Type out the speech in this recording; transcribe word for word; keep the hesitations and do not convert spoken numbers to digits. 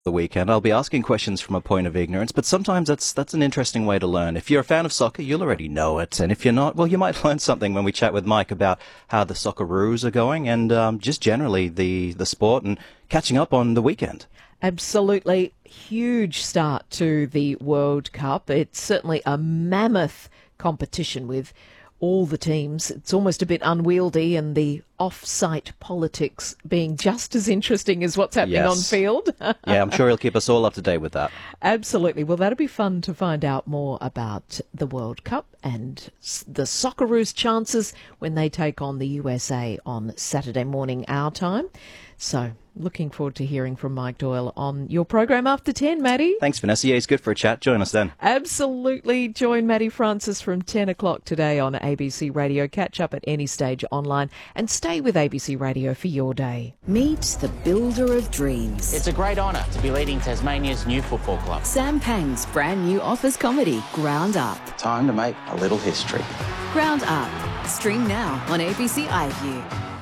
The weekend. I'll be asking questions from a point of ignorance, but sometimes that's that's an interesting way to learn. If you're a fan of soccer, you'll already know it, and if you're not, well, you might learn something when we chat with Mike about how the Socceroos are going and um, just generally the, the sport and catching up on the weekend. Absolutely huge start to the World Cup. It's certainly a mammoth competition with all the teams. It's almost a bit unwieldy, and the off-site politics being just as interesting as what's happening Yes. on field. Yeah, I'm sure he'll keep us all up to date with that. Absolutely. Well, that'll be fun to find out more about the World Cup and s- the Socceroos' chances when they take on the U S A on Saturday morning our time. So, looking forward to hearing from Mike Doyle on your program after ten, Maddie. Thanks, Vanessa. Yeah, it's good for a chat. Join us then. Absolutely. Join Maddie Francis from ten o'clock today on A B C Radio. Catch up at any stage online and stay with A B C Radio for your day. Meet the builder of dreams. It's a great honour to be leading Tasmania's new football club. Sam Pang's brand new office comedy, Ground Up. Time to make a little history. Ground Up. Stream now on A B C iView.